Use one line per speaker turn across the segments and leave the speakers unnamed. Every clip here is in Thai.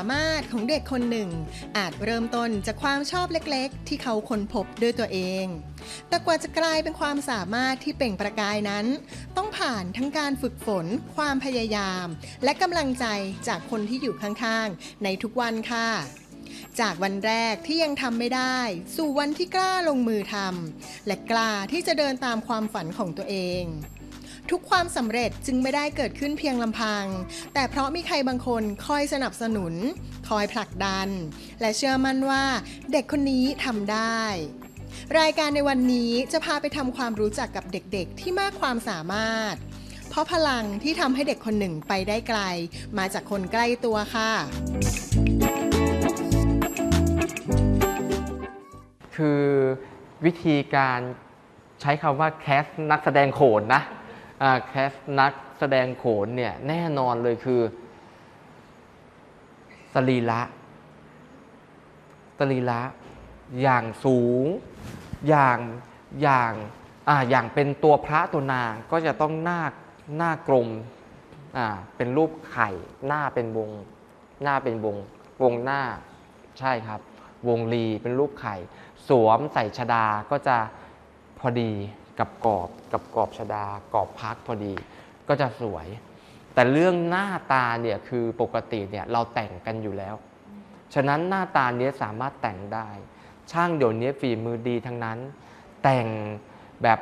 ามารถของเด็กคนหนึ่งอาจเริ่มต้นจากความชอบเล็กๆที่เขาค้นพบด้วยตัวเองแต่กว่าจะกลายเป็นความสามารถที่เปล่งประกายนั้นต้องผ่านทั้งการฝึกฝนความพยายามและกำลังใจจากคนที่อยู่ข้างๆในทุกวันค่ะจากวันแรกที่ยังทำไม่ได้สู่วันที่กล้าลงมือทำและกล้าที่จะเดินตามความฝันของตัวเองทุกความสำเร็จจึงไม่ได้เกิดขึ้นเพียงลำพังแต่เพราะมีใครบางคนคอยสนับสนุนคอยผลักดันและเชื่อมั่นว่าเด็กคนนี้ทำได้รายการในวันนี้จะพาไปทำความรู้จักกับเด็กๆที่มากความสามารถเพราะพลังที่ทำให้เด็กคนหนึ่งไปได้ไกลมาจากคนใกล้ตัวค่ะ
คือวิธีการใช้คำว่าแคสนักแสดงโขนนะแคสนักแสดงโขนเนี่ยแน่นอนเลยคือสรีระอย่างสูงอย่างเป็นตัวพระตัวนางก็จะต้องหน้ากลมเป็นรูปไข่หน้าเป็นวงหน้าใช่ครับวงรีเป็นรูปไข่สวมใส่ชฎาก็จะพอดีกับกรอบชฎากรอบพักพอดีก็จะสวยแต่เรื่องหน้าตาเนี่ยคือปกติเนี่ยเราแต่งกันอยู่แล้วฉะนั้นหน้าตาเนี้ยสามารถแต่งได้ช่างเดี๋ยวนี้ฝีมือดีทั้งนั้นแต่งแบบ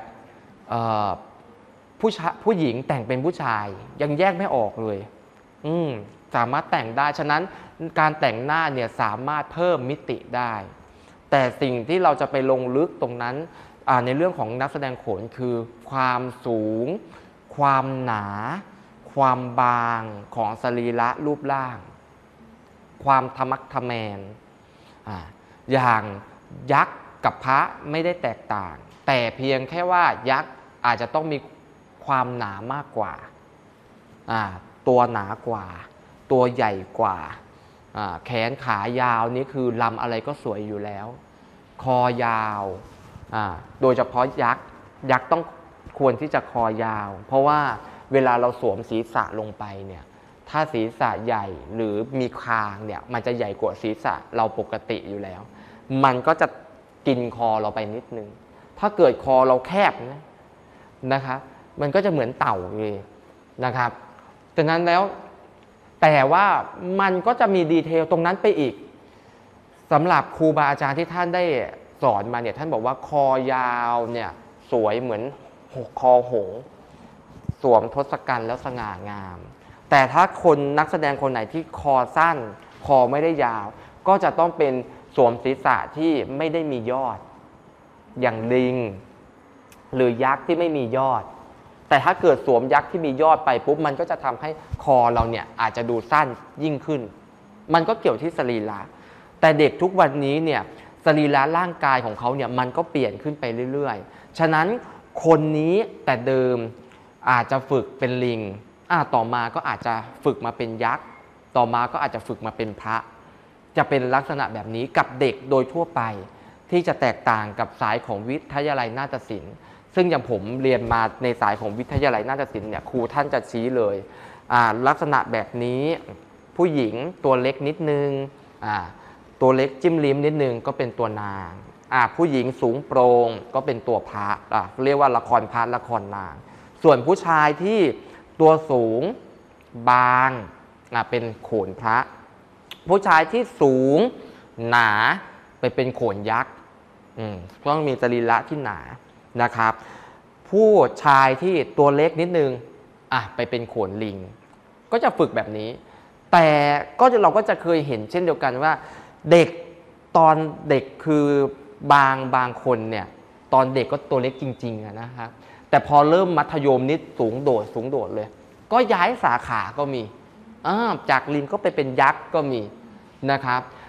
ผู้หญิงแต่งเป็นผู้ชายยังแยกไม่ออกเลยสามารถแต่งได้ฉะนั้นการแต่งหน้าเนี่ยสามารถเพิ่มมิติได้แต่สิ่งที่เราจะไปลงลึกตรงนั้นในเรื่องของนักแสดงโขนคือความสูงความหนาความบางของสรีระรูปร่างความทะมักทะแมนอย่างยักษ์กับพระไม่ได้แตกต่างแต่เพียงแค่ว่ายักษ์อาจจะต้องมีความหนามากกว่าตัวหนากว่าตัวใหญ่กว่าแขนขายาวนี่คือลำอะไรก็สวยอยู่แล้วคอยาวโดยเฉพาะยักษ์ต้องควรที่จะคอยาวเพราะว่าเวลาเราสวมศีรษะลงไปเนี่ยถ้าศีรษะใหญ่หรือมีคางเนี่ยมันจะใหญ่กว่าศีรษะเราปกติอยู่แล้วมันก็จะกินคอเราไปนิดนึงถ้าเกิดคอเราแคบนะครับมันก็จะเหมือนเต่าเลยนะครับดังนั้นแล้วแต่ว่ามันก็จะมีดีเทลตรงนั้นไปอีกสำหรับครูบาอาจารย์ที่ท่านได้สอนมาเนี่ยท่านบอกว่าคอยาวเนี่ยสวยเหมือนคอหงส์สวมทศกัณฐ์แล้วสง่างามแต่ถ้าคนนักแสดงคนไหนที่คอสั้นคอไม่ได้ยาวก็จะต้องเป็นสวมศีรษะที่ไม่ได้มียอดอย่างลิงหรือยักษ์ที่ไม่มียอดแต่ถ้าเกิดสวมยักษ์ที่มียอดไปปุ๊บมันก็จะทำให้คอเราเนี่ยอาจจะดูสั้นยิ่งขึ้นมันก็เกี่ยวที่สรีระแต่เด็กทุกวันนี้เนี่ยสรีระร่างกายของเขาเนี่ยมันก็เปลี่ยนขึ้นไปเรื่อยๆฉะนั้นคนนี้แต่เดิมอาจจะฝึกเป็นลิงต่อมาก็อาจจะฝึกมาเป็นยักษ์ต่อมาก็อาจจะฝึกมาเป็นพระจะเป็นลักษณะแบบนี้กับเด็กโดยทั่วไปที่จะแตกต่างกับสายของวิทยาลัยนาฏศิลป์ซึ่งอย่างผมเรียนมาในสายของวิทยาลัยนาฏศิลป์เนี่ยครูท่านจะชี้เลยลักษณะแบบนี้ผู้หญิงตัวเล็กนิดนึงตัวเล็กจิ้มลิ้มนิดนึงก็เป็นตัวนางผู้หญิงสูงโปร่งก็เป็นตัวพระเรียกว่าละครพระละครนางส่วนผู้ชายที่ตัวสูงบางเป็นโขนพระผู้ชายที่สูงหนาไปเป็นโขนยักษ์ต้องมีสรีระที่หนานะครับผู้ชายที่ตัวเล็กนิดนึงไปเป็นโขนลิงก็จะฝึกแบบนี้แต่ก็เราก็จะเคยเห็นเช่นเดียวกันว่าเด็กตอนเด็กคือบางคนเนี่ยตอนเด็กก็ตัวเล็กจริงๆนะครับแต่พอเริ่มมัธยมนิดสูงโดดเลยก็ย้ายสาขาก็มีจากลิงก็ไปเป็นยักษ์ก็มีนะครับ